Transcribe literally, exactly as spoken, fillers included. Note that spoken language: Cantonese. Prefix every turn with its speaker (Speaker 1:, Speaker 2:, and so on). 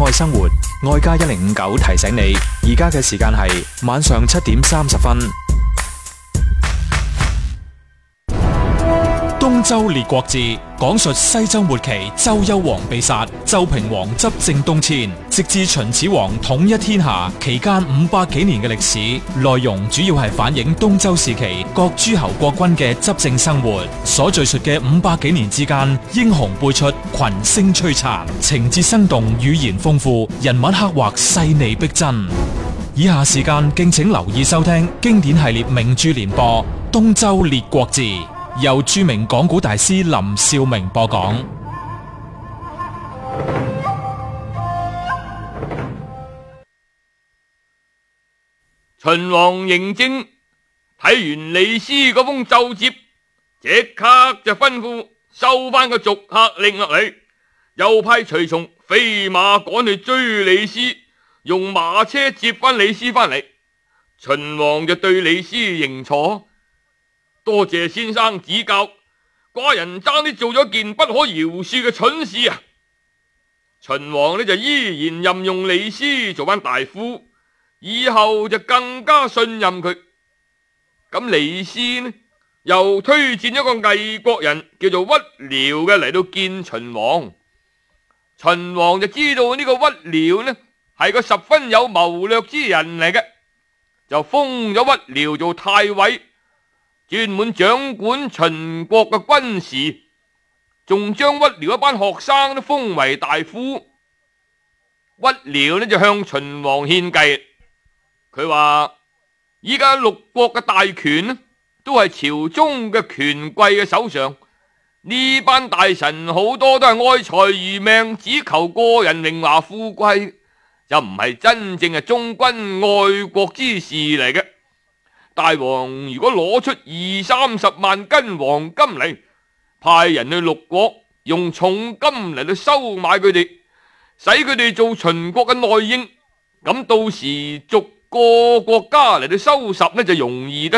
Speaker 1: 愛生活，愛家一零五九提醒你，而家嘅時間係晚上七點三十分。東周列國志講述西周末期周幽王被殺，周平王執政東遷，直至秦始皇統一天下期間五百幾年嘅歷史，內容主要係反映東周時期各諸侯國君嘅執政生活。所敘述嘅五百幾年之間，英雄輩出，群星璀璨，情節生動，語言豐富，人物刻畫細膩逼真。以下時間敬請留意收聽經典系列名著連播《東周列國志》，由著名講古大師林兆明播講。
Speaker 2: 秦王嬴政睇完李斯嗰封奏摺，即刻就吩咐收翻個逐客令落嚟，又派隨從飛馬趕去追李斯，用馬車接翻李斯翻嚟。秦王就對李斯認錯，多謝先生指教，寡人爭啲做咗件不可饒恕嘅蠢事啊！秦王呢就依然任用李斯做翻大夫，以後就更加信任佢。咁李斯呢又推薦一個魏國人叫做屈遼嘅嚟到見秦王。秦王就知道呢個屈遼呢係個十分有謀略之人嚟嘅，就封咗屈遼做太尉，專門掌管秦國嘅軍事，仲將屈遼一班學生都封為大夫。屈遼呢就向秦王獻計，佢話依家六國嘅大權呢都係朝中嘅權貴嘅手上，呢班大臣好多都係愛財如命，只求個人榮華富貴，就唔係真正嘅忠君愛國之士嚟嘅。大王如果攞出二三十萬斤黃金嚟，派人去六國用重金嚟到收買佢哋，使佢哋做秦國嘅內應，咁到時逐個國家嚟到收拾呢就容易得